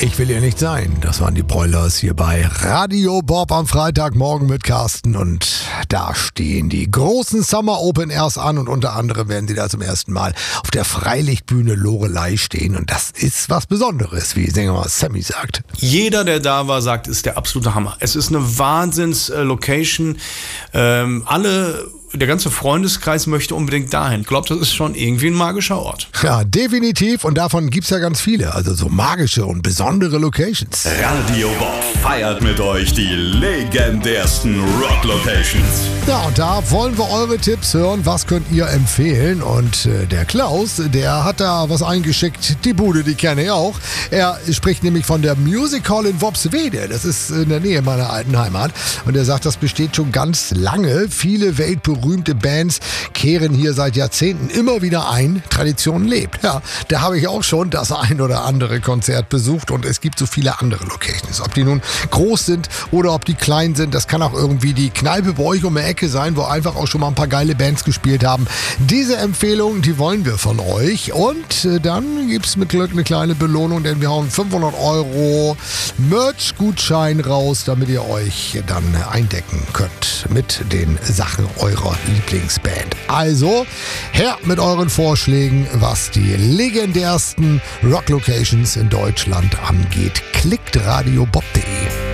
Ich will hier nicht sein. Das waren die Broilers hier bei Radio Bob am Freitagmorgen mit Carsten. Und da stehen die großen Summer Open Airs an. Und unter anderem werden sie da zum ersten Mal auf der Freilichtbühne Loreley stehen. Und das ist was Besonderes, wie Sänger Sammy sagt. Jeder, der da war, sagt, es ist der absolute Hammer. Es ist eine Wahnsinns-Location. Der ganze Freundeskreis möchte unbedingt dahin. Ich glaube, das ist schon irgendwie ein magischer Ort. Ja, definitiv. Und davon gibt's ja ganz viele. Also so magische und besondere Locations. Radio Bob feiert mit euch die legendärsten Rock-Locations. Ja, und da wollen wir eure Tipps hören. Was könnt ihr empfehlen? Und der Klaus, der hat da was eingeschickt. Die Bude, die kenne ich auch. Er spricht nämlich von der Music Hall in Worpswede. Das ist in der Nähe meiner alten Heimat. Und er sagt, das besteht schon ganz lange. Viele weltberühmte Bands kehren hier seit Jahrzehnten immer wieder ein. Tradition lebt. Ja, da habe ich auch schon das ein oder andere Konzert besucht. Und es gibt so viele andere Locations. Ob die nun groß sind oder ob die klein sind, das kann auch irgendwie die Kneipe bei euch um die Ecke sein, wo einfach auch schon mal ein paar geile Bands gespielt haben. Diese Empfehlung, die wollen wir von euch. Und dann gibt es mit Glück eine kleine Belohnung, denn wir hauen 500 € Merch-Gutschein raus, damit ihr euch dann eindecken könnt mit den Sachen eurer Lieblingsband. Also, her mit euren Vorschlägen, was die legendärsten Rock-Locations in Deutschland angeht. Klickt radiobob.de.